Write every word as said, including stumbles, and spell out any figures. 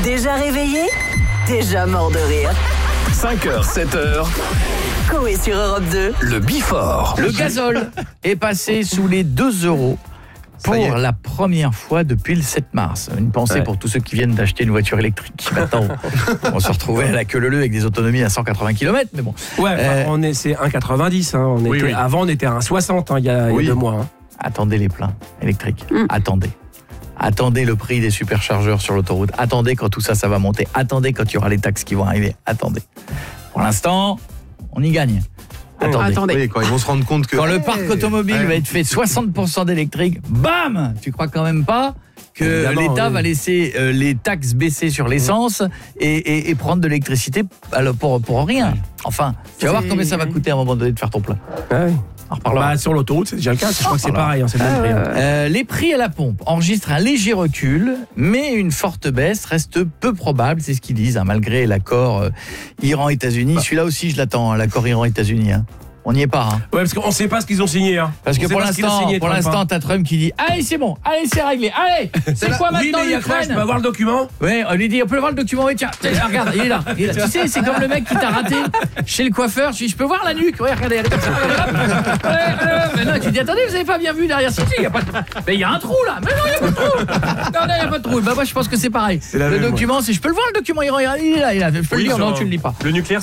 Déjà réveillé? Déjà mort de rire. cinq heures, sept heures. Coé sur Europe deux. Le Bifort. Le gazole est passé sous les deux euros pour la première fois depuis le sept mars. Une pensée ouais. pour tous ceux qui viennent d'acheter une voiture électrique. Maintenant, on se retrouvait à la queue leu leu avec des autonomies à cent quatre-vingts kilomètres, mais bon. Ouais, euh, on est, c'est un virgule quatre-vingt-dix. Hein. On oui, était, oui. Avant, on était à un virgule soixante hein, il y a, oui. il y a deux mois. Hein. Attendez les pleins électriques. Mm. Attendez. Attendez le prix des superchargeurs sur l'autoroute. Attendez quand tout ça, ça va monter. Attendez quand il y aura les taxes qui vont arriver. Attendez. Pour l'instant, on y gagne. Attendez. Attendez. Oui, quand ils vont se rendre compte que... Quand le parc automobile ouais. va être fait soixante pour cent d'électrique, bam! Tu crois quand même pas que Évidemment, l'État oui. va laisser euh, les taxes baisser sur l'essence et, et, et prendre de l'électricité pour, pour rien. Enfin, tu vas voir combien ça va coûter à un moment donné de faire ton plein. Ouais. Bah, sur l'autoroute, c'est déjà le cas. Je crois que c'est pareil. Hein, c'est le même prix, hein. euh, les prix à la pompe enregistrent un léger recul, mais une forte baisse reste peu probable, c'est ce qu'ils disent, hein, malgré l'accord euh, Iran-États-Unis. Bah. Celui-là aussi, je l'attends, hein, l'accord Iran-États-Unis. Hein. On n'y est pas. Hein. Ouais, parce qu'on ne sait pas ce qu'ils ont signé. Hein. Parce que pour l'instant, signé, pour l'instant, t'as Trump qui dit allez, c'est bon, allez, c'est réglé, allez. C'est quoi oui, maintenant mais l'Ukraine? Je peux avoir le document? Oui, on lui dit on peut voir le document. Oui, tiens, tiens regarde, il est là. Il est là. Tu sais, c'est comme le mec qui t'a raté chez le coiffeur. Je dis, je peux voir la nuque? Oui, regardez, elle est comme ça. Ouais, euh, mais non, tu dis attendez, vous avez pas bien vu derrière ça? Il y a pas de... Mais il y a un trou là. Mais non, il y a pas de trou. Non, non, il y a pas de trou. Bah moi, je pense que c'est pareil. Le document, c'est je peux le voir le document. Il est là, il est là. Je peux le lire. Non, tu le lis pas. Le nucléaire.